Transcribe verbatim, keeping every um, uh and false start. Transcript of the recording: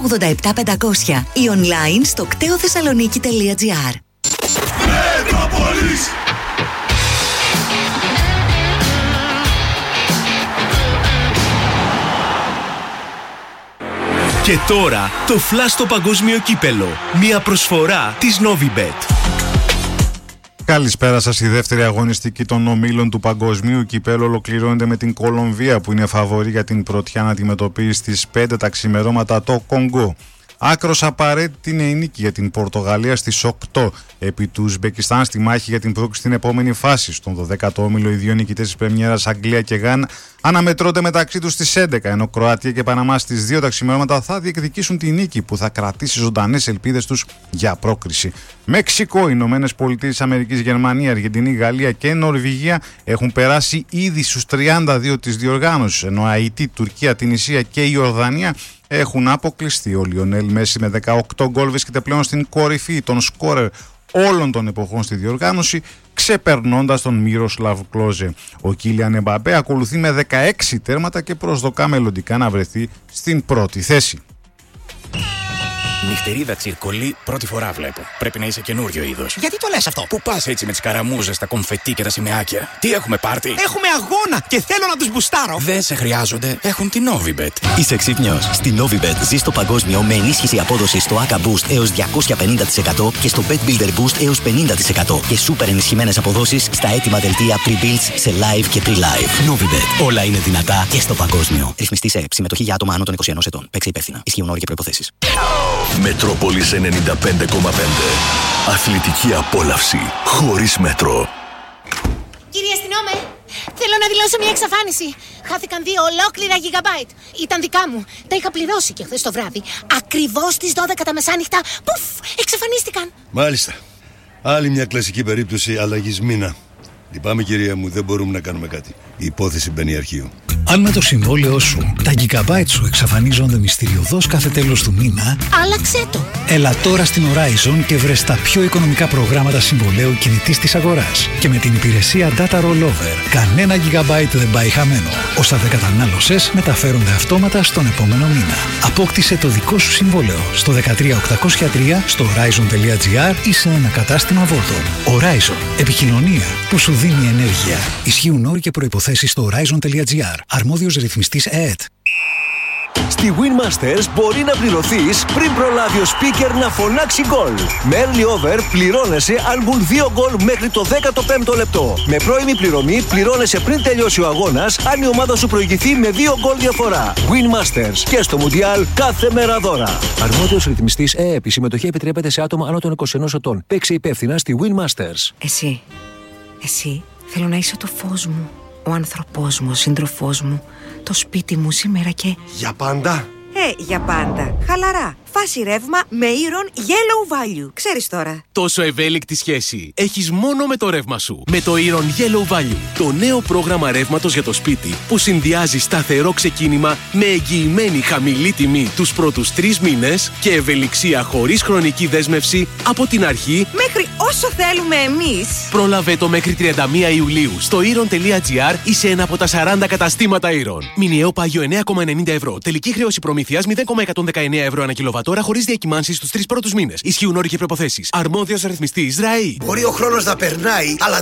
ογδόντα επτά πεντακόσια ή online στο κταίο θεσσαλονίκη τελεία τζι άρ. Μετρόπολης. Και τώρα το Flash στο παγκόσμιο κύπελο. Μια προσφορά της Novibet. Καλησπέρα σας. Η δεύτερη αγωνιστική των ομίλων του παγκοσμίου κυπέλου ολοκληρώνεται με την Κολομβία που είναι φαβορή για την πρωτιά να αντιμετωπίσει στις πέντε τα ξημερώματα το Κονγκό. Άκρος απαραίτητη είναι η νίκη για την Πορτογαλία στις οκτώ επί του Ουσμπεκιστάν στη μάχη για την πρόκριση στην επόμενη φάση. Στον δωδέκατο όμιλο οι δύο νικητές της Πρεμιέρας, Αγγλία και Γάνα, αναμετρώνται μεταξύ τους στις έντεκα, ενώ Κροατία και Παναμά στις δύο τα ξημερώματα θα διεκδικήσουν τη νίκη που θα κρατήσει ζωντανές ελπίδες τους για πρόκριση. Μεξικό, Ηνωμένες Πολιτείες Αμερικής, Γερμανία, Αργεντινή, Γαλλία και Νορβηγία έχουν περάσει ήδη στους τριάντα δύο της διοργάνωσης, ενώ Αϊτή, Τουρκία, Τινησία και η Ιορδανία έχουν αποκλειστεί. Ο Λιονέλ Μέση με δεκαοκτώ γκολ βρίσκεται πλέον στην κορυφή των σκόρερ όλων των εποχών στη διοργάνωση, ξεπερνώντας τον Μίροσλαβ Κλόζε. Ο Κίλιαν Εμπαπέ ακολουθεί με δεκαέξι τέρματα και προσδοκά μελλοντικά να βρεθεί στην πρώτη θέση. Νυχτερίδα τσιρκολί, πρώτη φορά βλέπω. Πρέπει να είσαι καινούριο είδος. Γιατί το λες αυτό? Πού πας έτσι με τις καραμούζες, τα κομφετί και τα σημαίακια? Τι έχουμε πάρτι? Έχουμε αγώνα και θέλω να τους μπουστάρω. Δεν σε χρειάζονται, έχουν την Novibet. Είσαι ξύπνιος? Στη Novibet ζεις στο παγκόσμιο με ενίσχυση απόδοσης στο άκα Boost έως διακόσια πενήντα τοις εκατό και στο Bet Builder Boost έως πενήντα τοις εκατό και σούπερ ενισχυμένες αποδόσεις στα έτοιμα δελτία pre-builds σε live και pre-live. Novibet. Όλα είναι δυνατά και στο παγκόσμιο. Ρυθμιστή σε συμμετοχή για άτομα άνω των είκοσι ενός ετών. Παίξε υπεύθυνα. Ισχύουν όροι και προϋποθέσεις. Μετρόπολης ενενήντα πέντε κόμμα πέντε. Αθλητική απόλαυση χωρίς μέτρο. Κύριε αστυνόμε, θέλω να δηλώσω μια εξαφάνιση. Χάθηκαν δύο ολόκληρα γιγαμπάιτ. Ήταν δικά μου. Τα είχα πληρώσει και χθες το βράδυ. Ακριβώς στις δώδεκα τα μεσάνυχτα. Πουφ, εξαφανίστηκαν. Μάλιστα. Άλλη μια κλασική περίπτωση αλλαγής μήνα. Λυπάμαι κυρία μου, δεν μπορούμε να κάνουμε κάτι. Η υπόθεση μπαίνει αρχείο. Αν με το συμβόλαιό σου τα gigabyte σου εξαφανίζονται μυστηριωδώς κάθε τέλος του μήνα, άλλαξέ το. Έλα τώρα στην Horizon και βρες τα πιο οικονομικά προγράμματα συμβολαίου κινητής της αγοράς. Και με την υπηρεσία Data Rollover, κανένα gigabyte δεν πάει χαμένο. Όσα δεν κατανάλωσες μεταφέρονται αυτόματα στον επόμενο μήνα. Απόκτησε το δικό σου συμβόλαιο στο δεκατρία οκτακόσια τρία, στο horizon τελεία τζι άρ ή σε ένα κατάστημα Vodafone. Horizon. Επικοινωνία που σου δίνει ενέργεια. Ισχύουν όροι και προϋποθέσεις στο horizon τελεία τζι άρ. Αρμόδιος ρυθμιστής ΕΕΤ. Στη Winmasters μπορεί να πληρωθείς πριν προλάβει ο speaker να φωνάξει γκολ. Με early over πληρώνεσαι αν μπουν δύο γκολ μέχρι το δέκατο πέμπτο λεπτό. Με πρώιμη πληρωμή πληρώνεσαι πριν τελειώσει ο αγώνας αν η ομάδα σου προηγηθεί με δύο γκολ διαφορά. Winmasters και στο Μουντιάλ κάθε μέρα δώρα. Αρμόδιος ρυθμιστής ΕΕΠ. Η συμμετοχή επιτρέπεται σε άτομα άνω των είκοσι ενός ετών. Παίξε υπεύθυνα στη Winmasters. Εσύ, εσύ θέλω να είσαι το φως μου, ο άνθρωπός μου, ο σύντροφός μου, το σπίτι μου σήμερα και... Για πάντα? Ε, για πάντα. Χαλαρά. Φάση ρεύμα με Iron Yellow Value. Ξέρεις τώρα. Τόσο ευέλικτη σχέση έχεις μόνο με το ρεύμα σου. Με το Iron Yellow Value, το νέο πρόγραμμα ρεύματος για το σπίτι που συνδυάζει σταθερό ξεκίνημα με εγγυημένη χαμηλή τιμή τους πρώτους τρεις μήνες και ευελιξία χωρίς χρονική δέσμευση από την αρχή μέχρι όσο θέλουμε εμείς. Πρόλαβε το μέχρι τριάντα μία Ιουλίου στο iron τελεία τζι άρ ή σε ένα από τα σαράντα καταστήματα Iron. Μηνιαίο πάγιο εννέα κόμμα ενενήντα ευρώ. Τελική χρέωση προμήθειας μηδέν κόμμα εκατόν δεκαεννέα ευρώ ανά κιλοβατόρα χωρίς διακυμάνσεις στους τρεις πρώτους μήνες. Ισχύουν όροι και προϋποθέσεις. Αρμόδιος ρυθμιστής ΡΑΗ. Μπορεί ο χρόνος να περνάει, αλλά